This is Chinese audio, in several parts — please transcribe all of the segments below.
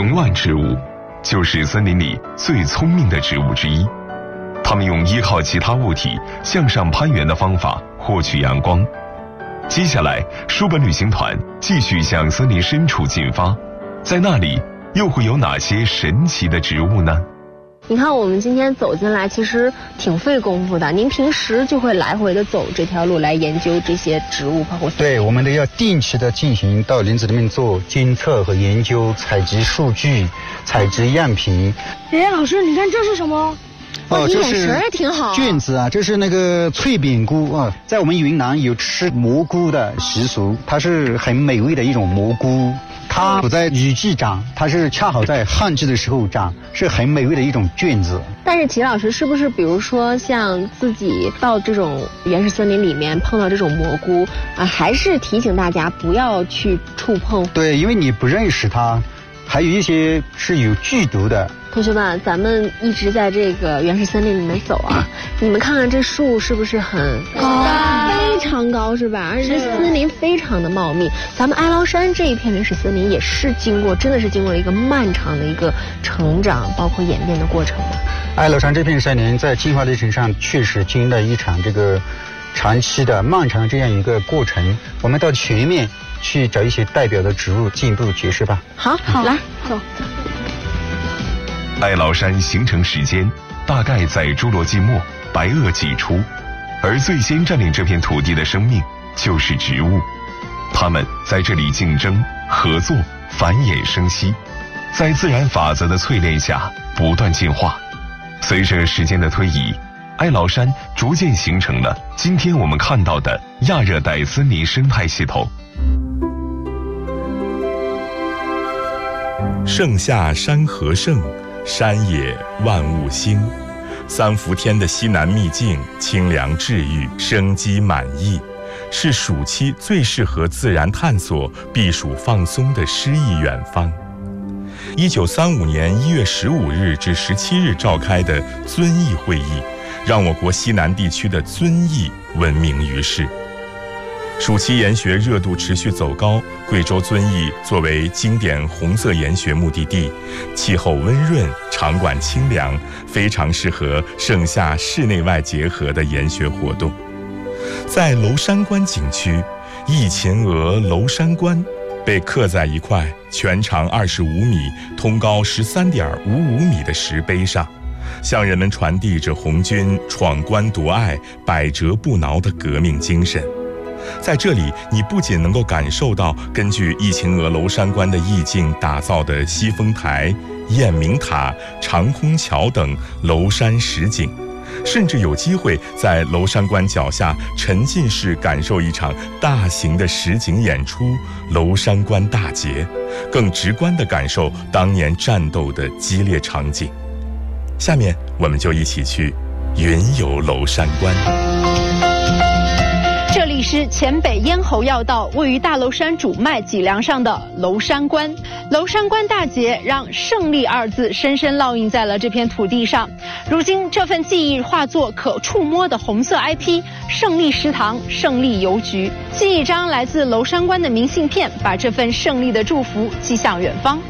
藤蔓植物就是森林里最聪明的植物之一，它们用依靠其他物体向上攀援的方法获取阳光。接下来，书本旅行团继续向森林深处进发，在那里又会有哪些神奇的植物呢？ 你看我们今天走进来其实挺费功夫的，您平时就会来回的走这条路来研究这些植物包括对，我们都要定期的进行到林子里面做监测和研究，采集数据，采集样品。 老师你看这是什么？ 你眼神也挺好。 卷子啊，这是那个脆扁菇啊，在我们云南有吃蘑菇的习俗，它是很美味的一种蘑菇。它不在雨季长，它是恰好在旱季的时候长，是很美味的一种卷子。 但是齐老师是不是比如说像自己到这种原始森林里面碰到这种蘑菇啊，还是提醒大家不要去触碰？ 对，因为你不认识它，还有一些是有剧毒的。 同学们，咱们一直在这个原始森林里面走啊，你们看看这树是不是很高？非常高是吧？而且森林非常的茂密。咱们哀牢山这一片原始森林也是真的是经过了一个漫长的一个成长，包括演变的过程的。 哀牢山这片森林在进化历程上确实经历了一场这个长期的漫长这样一个过程。我们到前面去找一些代表的植物进一步解释吧。 好，来走。 哀牢山形成时间大概在侏罗纪末白垩纪初，而最先占领这片土地的生命就是植物，它们在这里竞争、合作、繁衍生息，在自然法则的淬炼下不断进化。随着时间的推移，哀牢山逐渐形成了今天我们看到的亚热带森林生态系统。 盛夏山河盛，山野万物兴，三伏天的西南秘境，清凉治愈，生机满溢，是暑期最适合自然探索、避暑放松的诗意远方。1935年1月15日至17日召开的遵义会议，让我国西南地区的遵义闻名于世。暑期研学热度持续走高，贵州遵义作为经典红色研学目的地，气候温润，场馆清凉，非常适合盛夏室内外结合的研学活动。在娄山关景区，忆秦娥娄山关被刻在一块全长25米、通高13.55米的石碑上，向人们传递着红军闯关夺隘、百折不挠的革命精神。在这里，你不仅能够感受到根据忆秦娥娄山关的意境打造的西风台、雁鸣塔、长空桥等娄山实景，甚至有机会在娄山关脚下沉浸式感受一场大型的实景演出——娄山关大捷，更直观地感受当年战斗的激烈场景。下面，我们就一起去云游娄山关。 这里是黔北咽喉要道，位于大娄山主脉脊梁上的娄山关。娄山关大捷让胜利二字深深烙印在了这片土地上。如今这份记忆化作可触摸的红色 IP， 胜利食堂、胜利邮局，寄一张来自娄山关的明信片，把这份胜利的祝福寄向远方。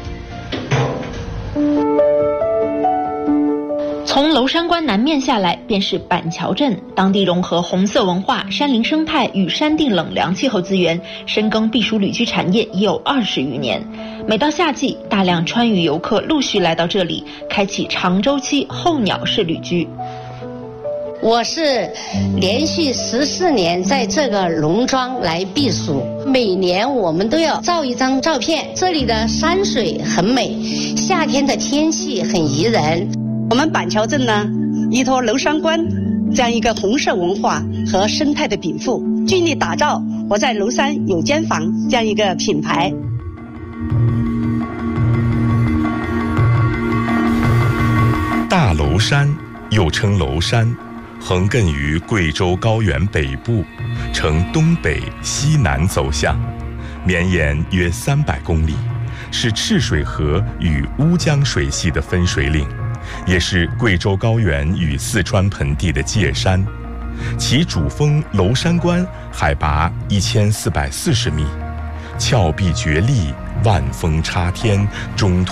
从娄山关南面下来，便是板桥镇，当地融合红色文化、山林生态与山地冷凉气候资源，深耕避暑旅居产业已有20余年。每到夏季，大量川渝游客陆续来到这里，开启长周期候鸟式旅居。 我是连续14年在这个农庄来避暑，每年我们都要照一张照片。这里的山水很美，夏天的天气很宜人。 我们板桥镇呢，依托娄山关这样一个红色文化和生态的禀赋，尽力打造我在娄山有间房这样一个品牌。 大娄山又称娄山，横亘于贵州高原北部，呈东北西南走向，绵延约300公里，是赤水河与乌江水系的分水岭，也是贵州高原与四川盆地的界山。其主峰娄山关海拔1440米，峭壁绝壁，万峰插天，中